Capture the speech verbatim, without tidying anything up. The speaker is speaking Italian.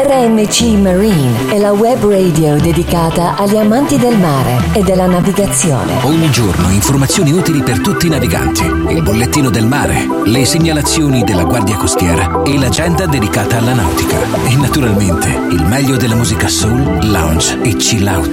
R M C Marine è la web radio dedicata agli amanti del mare e della navigazione. Ogni giorno informazioni utili per tutti i naviganti, il bollettino del mare, le segnalazioni della Guardia Costiera e l'agenda dedicata alla nautica. E naturalmente il meglio della musica soul, lounge e chill out.